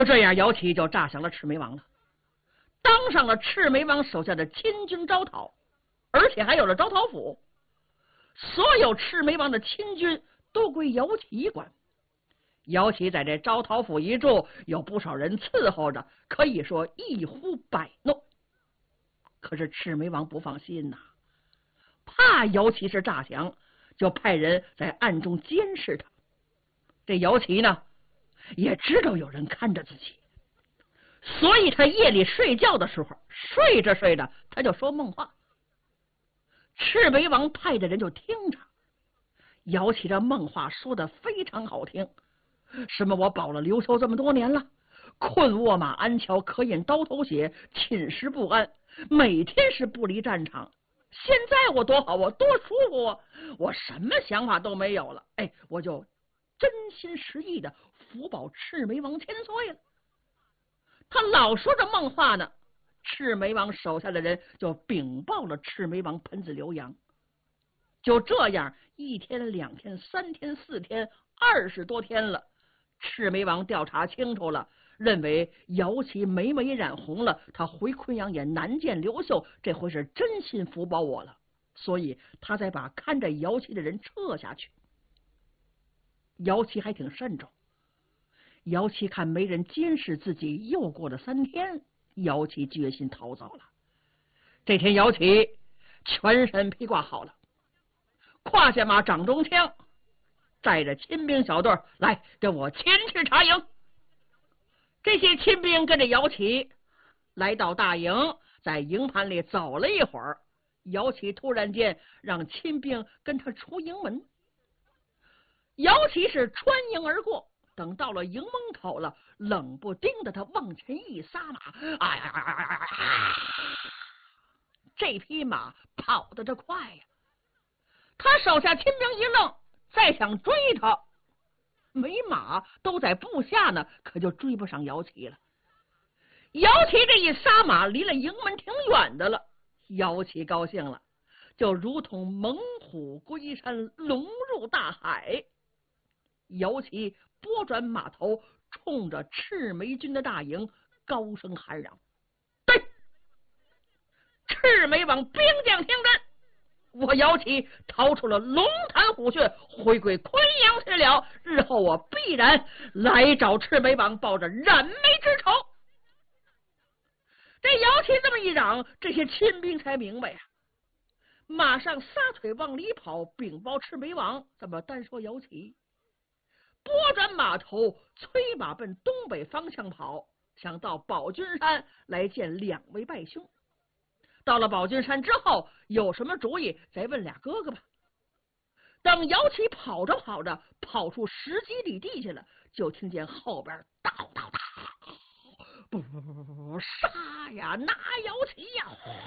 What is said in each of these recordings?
就这样，姚启就诈降了赤眉王了，当上了赤眉王手下的亲军招讨，而且还有了招讨府。所有赤眉王的亲军都归姚启管。姚启在这招讨府一住，有不少人伺候着，可以说一呼百诺。可是赤眉王不放心呐，怕姚启是诈降，就派人在暗中监视他。这姚启呢，也知道有人看着自己，所以他夜里睡觉的时候，睡着睡着他就说梦话。赤眉王派的人就听着，姚启这梦话说的非常好听，什么我保了刘秀这么多年了，困卧马鞍桥，可饮刀头血，寝食不安，每天是不离战场。现在我多好，我多舒服啊！我什么想法都没有了，哎，我就真心实意的福保赤眉王千岁了。他老说着梦话呢，赤眉王手下的人就禀报了赤眉王喷子刘阳。就这样，1天、2天、3天、4天，20多天了。赤眉王调查清楚了，认为姚启每染红了，他回昆阳也难见刘秀，这回是真心福保我了，所以他才把看着姚启的人撤下去。姚启还挺慎重，姚启看没人监视自己，又过了3天，姚启决心逃走了。这天，姚启全身披挂好了，胯下马，掌中枪，带着亲兵小队来跟我前去查营。这些亲兵跟着姚启来到大营，在营盘里走了一会儿，姚启突然间让亲兵跟他出营门。姚启是穿营而过，等到了营门口了，冷不丁的他往前一撒马，哎呀，这匹马跑得这快呀！他手下亲兵一愣，再想追他，没马都在部下呢，可就追不上姚启了。姚启这一撒马，离了营门挺远的了。姚启高兴了，就如同猛虎归山，龙入大海。姚启拨转马头，冲着赤眉军的大营高声喊嚷：“对！赤眉王兵将听真！我姚启逃出了龙潭虎穴，回归昆阳去了。日后我必然来找赤眉王，报着染眉之仇。”这姚启这么一嚷，这些亲兵才明白呀，马上撒腿往里跑，禀报赤眉王。怎么单说姚启？拨转马头，催马奔东北方向跑，想到宝君山来见2位拜兄。到了宝君山之后，有什么主意再问俩哥哥吧。等姚启跑着跑着，跑出10几里地去了，就听见后边叨叨叨，不杀呀，拿姚启呀！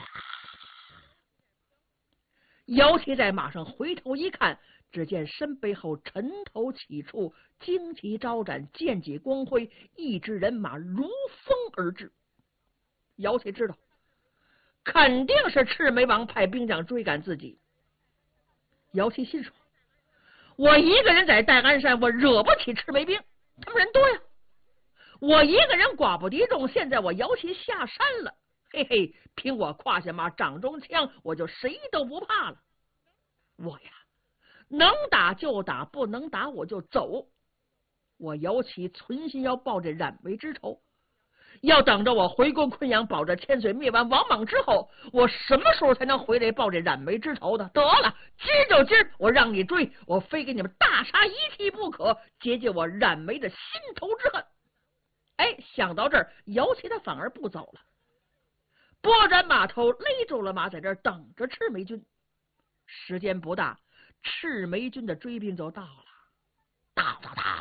姚启在马上回头一看，只见身背后尘头起处，旌旗招展，剑戟光辉，一支人马如风而至。姚启知道肯定是赤眉王派兵将追赶自己。姚启心说，我一个人在戴安山，我惹不起赤眉兵，他们人多呀，我一个人寡不敌众，现在我姚启下山了，嘿嘿，凭我胯下马，掌中枪，我就谁都不怕了。我呀，能打就打，不能打我就走。我姚启存心要报这染眉之仇，要等着我回归昆阳，保着千岁灭完王莽之后，我什么时候才能回来报这染眉之仇的？得了，今就今，我让你追，我非给你们大杀一气不可，解解我染眉的心头之恨。哎，想到这儿，姚启他反而不走了，拨转马头，勒住了马，在这儿等着赤眉军。时间不大，赤眉军的追兵就到了，到，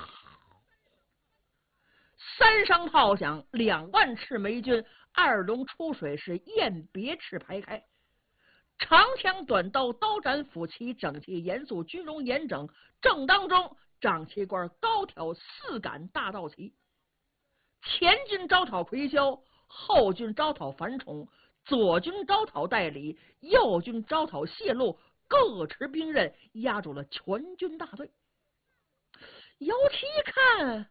三声炮响，2万赤眉军2龙出水，是雁别翅排开，长枪短刀，刀斩斧齐，整齐严肃，军容严整。正当中，掌旗官高挑4杆大道旗，前军招讨魁霄，后军招讨樊崇，左军招讨代理，右军招讨谢禄，各持兵刃，压住了全军大队。姚启一看，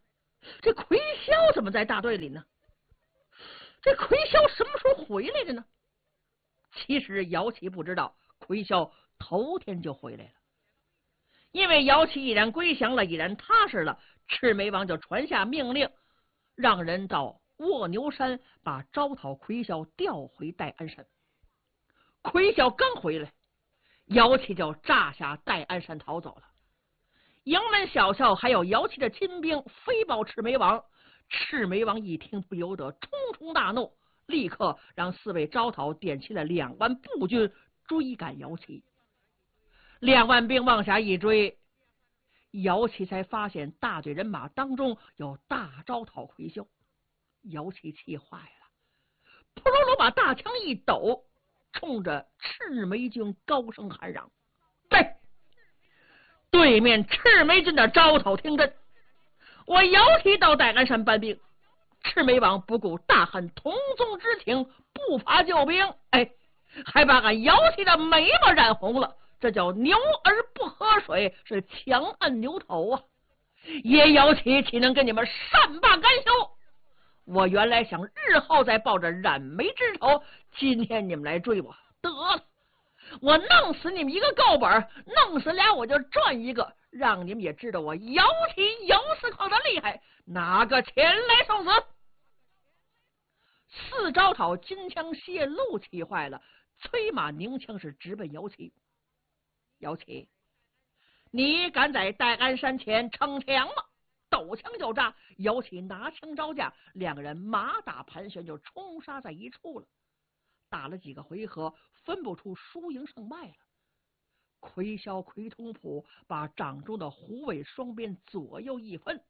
这奎霄怎么在大队里呢？这奎霄什么时候回来的呢？其实姚琦不知道，奎霄头天就回来了。因为姚琦已然归降了，已然踏实了，赤眉王就传下命令，让人到卧牛山把招讨奎霄调回戴安山。奎霄刚回来，姚琦就炸下戴安山逃走了。营门小校还有姚琦的亲兵飞报赤眉王，赤眉王一听不由得冲冲大怒，立刻让4位招讨点起了2万步军追赶姚琦。2万兵往下一追，姚琦才发现大队人马当中有大招讨奎霄。姚琦气坏了，扑噜噜把大枪一抖，冲着赤眉军高声喊嚷：对，对面赤眉军的招讨听真，我姚琦到戴安山搬兵，赤眉王不顾大汉同宗之情，不伐救兵，还把俺姚琦的眉毛染红了，这叫牛儿不喝水，是强按牛头啊！爷姚琦岂能跟你们善罢甘休？我原来想日后再报着染眉之仇，今天你们来追我，得了，我弄死你们一个够本，弄死俩我就赚一个，让你们也知道我姚琦姚四矿的厉害，拿个前来送死。4招讨金枪泄露气坏了，催马拧枪是直奔姚琦。姚琦，你敢在戴安山前逞强吗？抖枪就炸，姚琦拿枪招架，2个人马打盘旋就冲杀在一处了。打了几个回合，分不出输赢胜败了。奎霄、奎通普把掌中的虎尾双鞭左右一分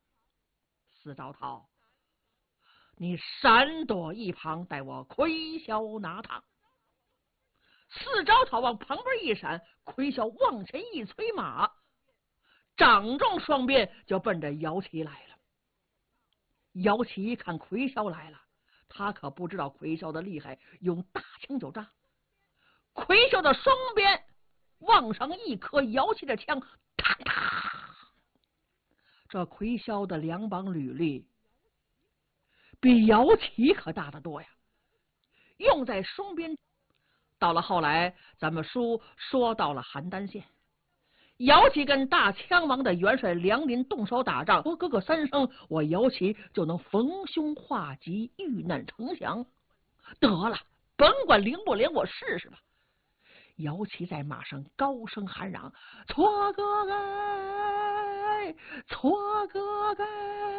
，4招讨，你闪躲一旁，待我奎霄拿他。4招讨往旁边一闪，奎霄往前一催马，掌中双鞭就奔着姚琦来了。姚琦一看奎霄来了，他可不知道奎霄的厉害，用大枪就炸。奎霄的双鞭往上一磕，姚琦的枪啪啪，这奎霄的2膀履历比姚琦可大得多呀，用在双鞭。到了后来，咱们书说到了邯郸县，姚琦跟大羌王的元帅梁林动手打仗，我哥哥3声，我姚琦就能逢凶化吉，遇难成祥。得了，甭管灵不灵，我试试吧。姚琦在马上高声喊嚷：错哥哥，错哥哥！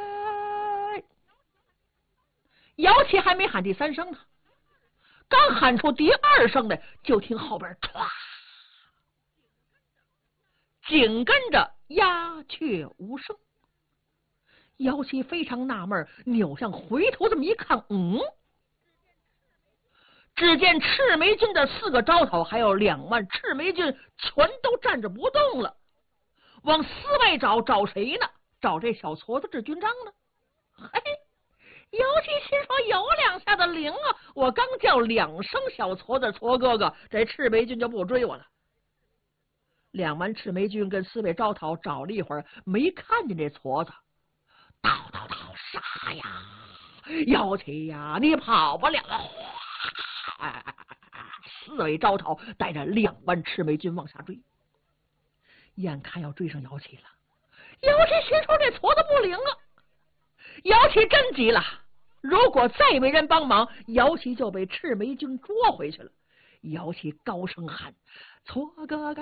姚琦还没喊第3声呢，刚喊出第2声来，就听后边唰，紧跟着鸦雀无声。姚琦非常纳闷，扭向回头这么一看，只见赤眉军的4个招讨还有2万赤眉军全都站着不动了，往4外找，找谁呢？找这小矬子这军章呢？嘿，姚琦心说有2下子灵啊，我刚叫2声小矬子矬哥哥，这赤眉军就不追我了。2万赤眉军跟4位招讨找了一会儿，没看见这矬子，叨杀呀，姚琦呀，你跑不了了。4位招讨带着2万赤眉军往下追，眼看要追上姚琦了。姚琦心说这矬子不灵啊，姚琦真急了，如果再没人帮忙，姚琦就被赤眉军捉回去了。姚琦高声喊：矬哥哥，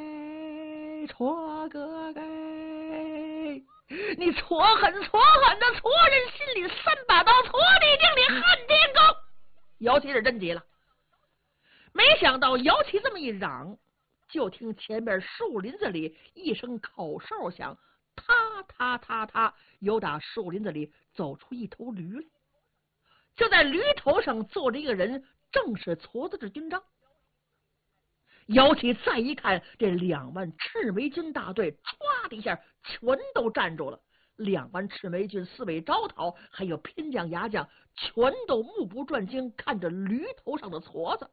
矬哥哥！你矬狠的矬人心里3把刀，矬地定里撼天高。姚琦是真急了，没想到姚琦这么一嚷，就听前面树林子里一声口哨响，踏踏踏踏，由打树林子里走出一头驴来。就在驴头上坐着一个人，正是矬子的军章。姚琦再一看，这2万赤眉军大队唰的一下全都站住了。2万赤眉军4位招讨还有偏将牙将全都目不转睛看着驴头上的矬子。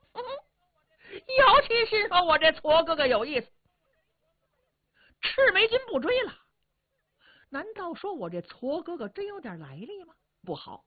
姚琦心说我这矬哥哥有意思，赤眉军不追了， 难道说我这矬哥哥真有点来历吗？不好，